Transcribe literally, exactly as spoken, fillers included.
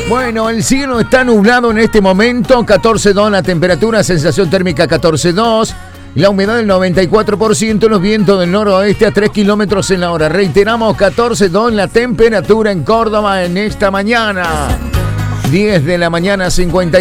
Bueno, el cielo está nublado en este momento, catorce dos la temperatura, sensación térmica catorce dos, la humedad del noventa y cuatro por ciento, los vientos del noroeste a tres kilómetros en la hora. Reiteramos, catorce dos la temperatura en Córdoba en esta mañana. diez de la mañana, cincuenta y